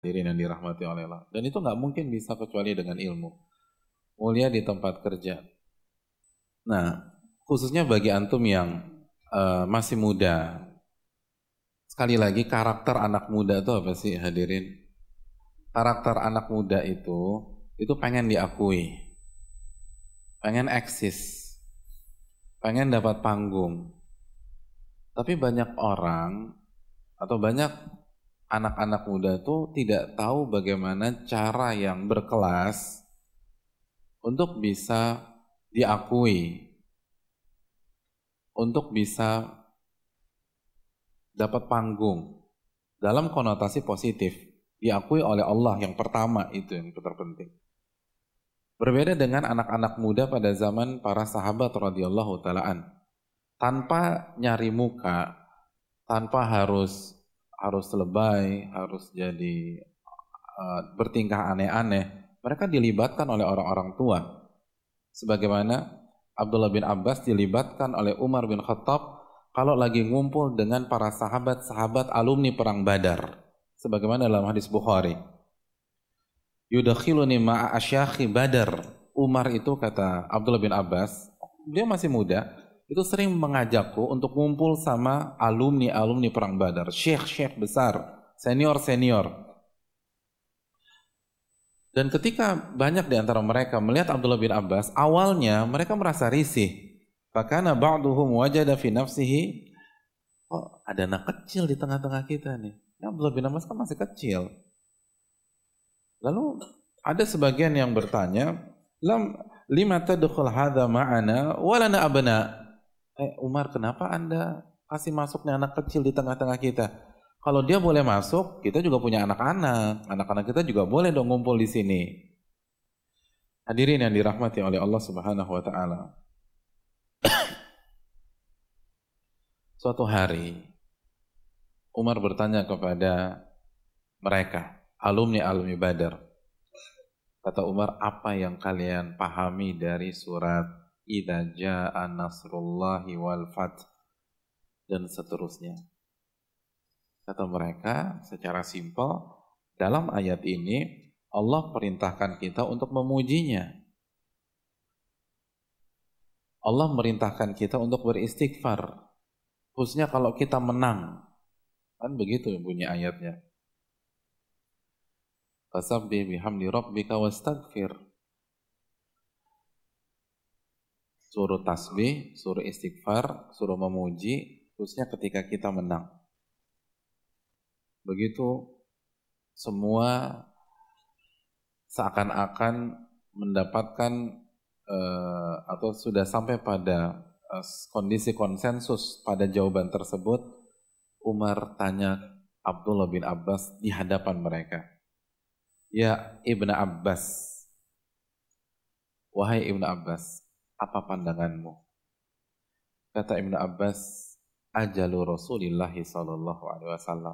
Diri yang dirahmati oleh Allah. Dan itu nggak mungkin bisa kecuali dengan ilmu. Mulia di tempat kerja. Nah, khususnya bagi antum yang masih muda. Sekali lagi karakter anak muda itu apa sih hadirin? Karakter anak muda itu pengen diakui, pengen eksis, pengen dapat panggung. Tapi banyak orang atau banyak anak-anak muda itu tidak tahu bagaimana cara yang berkelas untuk bisa diakui, untuk bisa dapat panggung dalam konotasi positif, diakui oleh Allah yang pertama, itu yang terpenting. Berbeda dengan anak-anak muda pada zaman para sahabat radhiyallahu taalaan, tanpa nyari muka, tanpa harus lebay, harus jadi bertingkah aneh-aneh, mereka dilibatkan oleh orang-orang tua. Sebagaimana Abdullah bin Abbas dilibatkan oleh Umar bin Khattab kalau lagi ngumpul dengan para sahabat-sahabat alumni perang Badar. Sebagaimana dalam hadis Bukhari. Yudakhiluni ma'a asyakhi Badar. Umar itu, kata Abdullah bin Abbas, dia masih muda, itu sering mengajakku untuk ngumpul sama alumni-alumni perang Badar. Syekh-syekh besar, senior-senior. Dan ketika banyak di antara mereka melihat Abdullah bin Abbas, awalnya mereka merasa risih. Fakana ba'duhum wajada fi nafsihi, oh ada anak kecil di tengah-tengah kita nih. Ya, Abdullah bin Abbas kan masih kecil. Lalu ada sebagian yang bertanya, lima tadkhul hadza ma'ana walana abna. Umar, kenapa Anda kasih masuknya anak kecil di tengah-tengah kita? Kalau dia boleh masuk, kita juga punya anak-anak. Anak-anak kita juga boleh dong ngumpul di sini. Hadirin yang dirahmati oleh Allah Subhanahu wa taala. Suatu hari Umar bertanya kepada mereka, alumni-alumni Badar. Kata Umar, apa yang kalian pahami dari surat Idza jaa nasrullahi wal fath dan seterusnya? Kata mereka secara simpel, dalam ayat ini Allah perintahkan kita untuk memujinya. Allah merintahkan kita untuk beristighfar, khususnya kalau kita menang. Kan begitu bunyi ayatnya. Fasabbih bihamdi rabbika wastaghfir. Suruh tasbih, suruh istighfar, suruh memuji, khususnya ketika kita menang. Begitu semua seakan-akan mendapatkan atau sudah sampai pada kondisi konsensus pada jawaban tersebut. Umar tanya Abdullah bin Abbas di hadapan mereka, ya Ibnu Abbas, wahai Ibnu Abbas, apa pandanganmu? Kata Ibnu Abbas, ajalu Rasulillah sallallahu alaihi wasallam.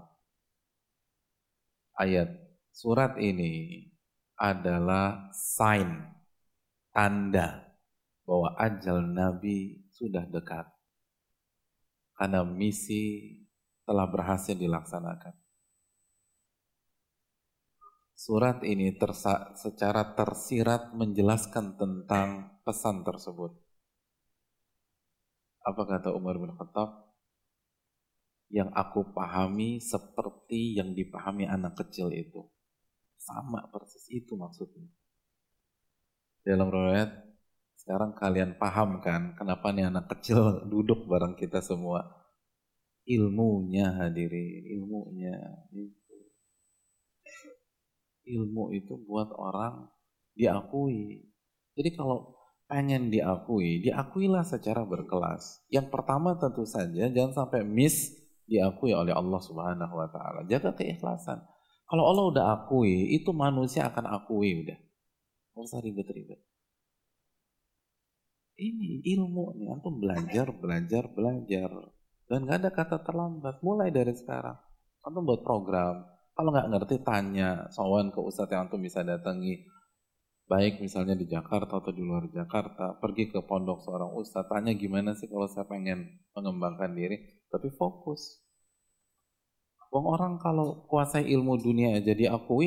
Ayat surat ini adalah sign, tanda bahwa ajal Nabi sudah dekat. Karena misi telah berhasil dilaksanakan. Surat ini secara tersirat menjelaskan tentang pesan tersebut. Apa kata Umar bin Khattab? Yang aku pahami seperti yang dipahami anak kecil itu. Sama persis itu maksudnya. Dalam riwayat, sekarang kalian paham kan kenapa nih anak kecil duduk bareng kita semua? Ilmunya hadirin, ilmunya. Ilmu itu buat orang diakui. Jadi kalau pengen diakui, diakuilah secara berkelas. Yang pertama tentu saja jangan sampai miss diakui oleh Allah Subhanahu wa taala. Jaga keikhlasan. Kalau Allah udah akui, itu manusia akan akui udah. Nggak usah ribet-ribet. Ini ilmu nih, antum belajar. Dan nggak ada kata terlambat. Mulai dari sekarang. Antum buat program. Kalau nggak ngerti tanya, sowan ke ustadz yang antum bisa datangi. Baik misalnya di Jakarta atau di luar Jakarta. Pergi ke pondok seorang ustadz. Tanya gimana sih kalau saya pengen mengembangkan diri. Tapi fokus. Wong orang kalau kuasai ilmu dunia aja diakui,